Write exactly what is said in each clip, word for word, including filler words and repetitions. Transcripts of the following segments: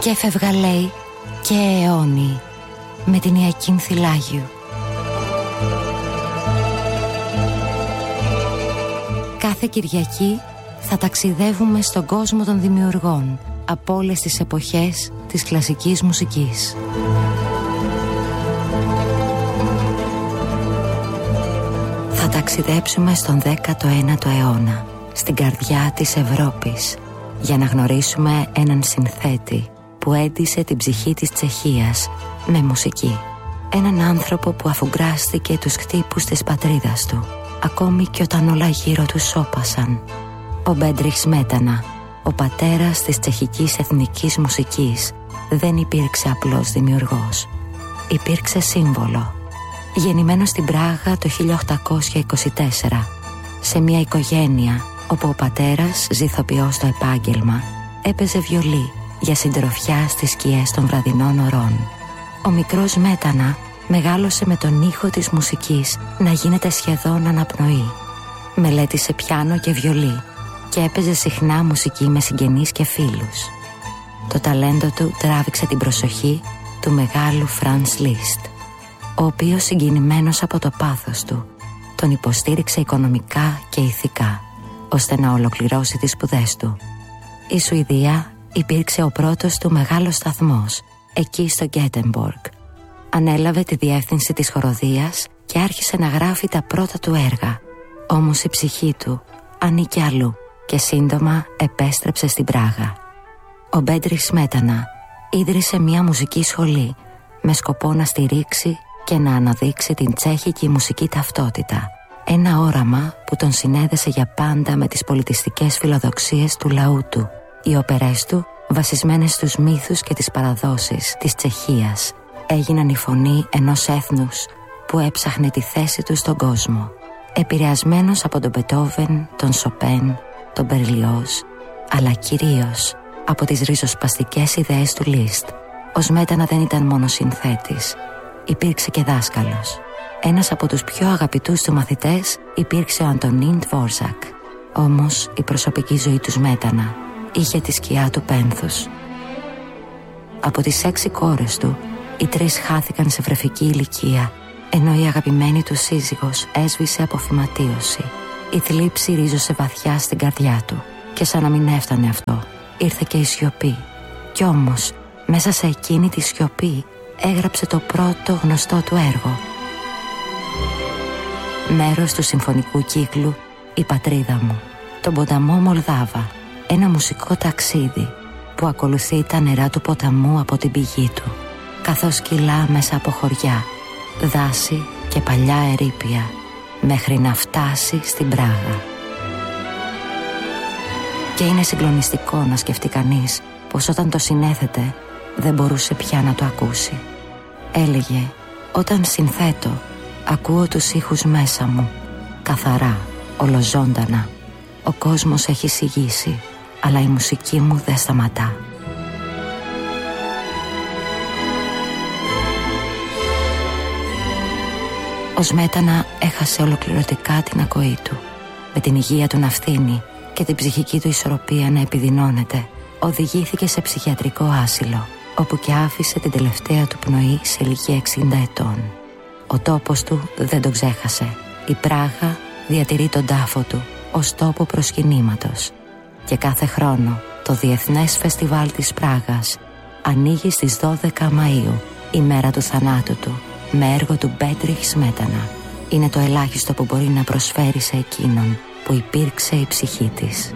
Και έφευγα, λέει, και αιώνιοι με την Ιακίνθη Λάγιου. Κάθε Κυριακή θα ταξιδεύουμε στον κόσμο των δημιουργών από όλες τις εποχές της κλασικής μουσικής. Θα ταξιδέψουμε στον δέκατο ένατο αιώνα, στην καρδιά της Ευρώπης, για να γνωρίσουμε έναν συνθέτη που έντισε την ψυχή της Τσεχίας με μουσική. Έναν άνθρωπο που αφουγκράστηκε τους χτύπους της πατρίδας του, ακόμη και όταν όλα γύρω του σώπασαν. Ο Μπέντριχ Σμέτανα, ο πατέρας της τσεχικής εθνικής μουσικής, δεν υπήρξε απλός δημιουργός. Υπήρξε σύμβολο. Γεννημένος στην Πράγα το χίλια οκτακόσια είκοσι τέσσερα, σε μια οικογένεια όπου ο πατέρας, ζηθοποιός στο επάγγελμα, έπαιζε βιολί για συντροφιά στις σκιές των βραδινών ωρών. Ο μικρός Μέτανα μεγάλωσε με τον ήχο της μουσικής να γίνεται σχεδόν αναπνοή. Μελέτησε πιάνο και βιολί και έπαιζε συχνά μουσική με συγγενείς και φίλους. Το ταλέντο του τράβηξε την προσοχή του μεγάλου Φρανς Λίστ, ο οποίος, συγκινημένος από το πάθος του, τον υποστήριξε οικονομικά και ηθικά, ώστε να ολοκληρώσει τις σπουδές του. Η Σουηδία υπήρξε ο πρώτος του μεγάλος σταθμός, εκεί στο Γκέτεμποργκ. Ανέλαβε τη διεύθυνση της χοροδίας και άρχισε να γράφει τα πρώτα του έργα. Όμως η ψυχή του ανήκε αλλού και σύντομα επέστρεψε στην Πράγα. Ο Μπέντριχ Σμέτανα ίδρυσε μια μουσική σχολή με σκοπό να στηρίξει και να αναδείξει την τσέχικη μουσική ταυτότητα. Ένα όραμα που τον συνέδεσε για πάντα με τις πολιτιστικές φιλοδοξίες του λαού του. Οι όπερές του, βασισμένες στους μύθους και τις παραδόσεις της Τσεχίας, έγιναν η φωνή ενός έθνους που έψαχνε τη θέση του στον κόσμο. Επηρεασμένος από τον Μπετόβεν, τον Σοπέν, τον Μπερλιόζ, αλλά κυρίως από τις ριζοσπαστικές ιδέες του Λίστ, ο Σμέτανα δεν ήταν μόνο συνθέτης, υπήρξε και δάσκαλος. Ένας από τους πιο αγαπητούς του μαθητές υπήρξε ο Αντωνίν Τβόρζακ. Όμως η προσωπική ζωή του Σμέτανα είχε τη σκιά του πένθους. Από τις έξι κόρες του, οι τρεις χάθηκαν σε βρεφική ηλικία, ενώ η αγαπημένη του σύζυγος έσβησε από φυματίωση. Η θλίψη ρίζωσε βαθιά στην καρδιά του και σαν να μην έφτανε αυτό, ήρθε και η σιωπή. Κι όμως, μέσα σε εκείνη τη σιωπή έγραψε το πρώτο γνωστό του έργο. Μέρος του συμφωνικού κύκλου «Η πατρίδα μου», τον ποταμό Μολδάβα, ένα μουσικό ταξίδι που ακολουθεί τα νερά του ποταμού από την πηγή του, καθώς κυλά μέσα από χωριά, δάση και παλιά ερείπια, μέχρι να φτάσει στην Πράγα. Και είναι συγκλονιστικό να σκεφτεί κανείς πως όταν το συνέθετε δεν μπορούσε πια να το ακούσει. Έλεγε, όταν συνθέτω, ακούω τους ήχους μέσα μου, καθαρά, ολοζώντανα. Ο κόσμος έχει σιγήσει, αλλά η μουσική μου δεν σταματά. Ο Σμέτανα έχασε ολοκληρωτικά την ακοή του. Με την υγεία του να φθήνει και την ψυχική του ισορροπία να επιδεινώνεται, οδηγήθηκε σε ψυχιατρικό άσυλο, όπου και άφησε την τελευταία του πνοή σε ηλικία εξήντα ετών. Ο τόπος του δεν τον ξέχασε. Η Πράγα διατηρεί τον τάφο του ως τόπο προσκυνήματος. Και κάθε χρόνο το Διεθνές Φεστιβάλ της Πράγας ανοίγει στις δώδεκα Μαΐου, η μέρα του θανάτου του, με έργο του Μπέντριχ Σμέτανα. Είναι το ελάχιστο που μπορεί να προσφέρει σε εκείνον που υπήρξε η ψυχή της.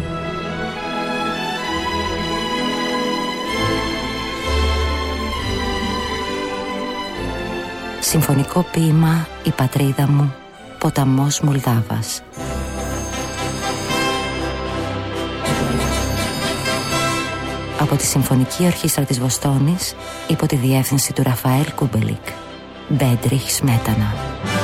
Συμφωνικό ποίημα «Η πατρίδα μου», ποταμός Μολδάβας. Από τη Συμφωνική Ορχήστρα της Βοστόνης, υπό τη διεύθυνση του Ραφαέλ Κούμπελικ. Μπέντριχ Σμέτανα.